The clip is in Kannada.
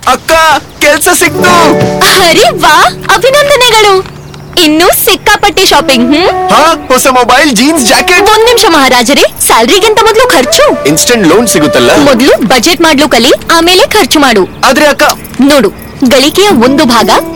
ಅಕ್ಕ ಕೆಲ್ಸ ಸಿಕ್ತು. ಅರೆ ವಾ, ಅಭಿನಂದನೆಗಳು. ಇನ್ನು ಸಿಕ್ಕಾಪಟ್ಟೆ ಶಾಪಿಂಗ್. ಹಾ, ಹೊಸ ಮೊಬೈಲ್, ಜೀನ್ಸ್, ಜಾಕೆಟ್. ಒಂದ್ ನಿಮಿಷ ಮಹಾರಾಜರೇ, ಸ್ಯಾಲ್ರಿಗಿಂತ ಮೊದಲು ಖರ್ಚು. ಇನ್ಸ್ಟೆಂಟ್ ಲೋನ್ ಸಿಗುತ್ತಲ್ಲ. ಮೊದಲು ಬಜೆಟ್ ಮಾಡ್ಲು ಕಲಿ, ಆಮೇಲೆ ಖರ್ಚು ಮಾಡು. ಆದ್ರೆ ಅಕ್ಕ, ನೋಡು, ಗಳಿಕೆಯ ಒಂದು ಭಾಗ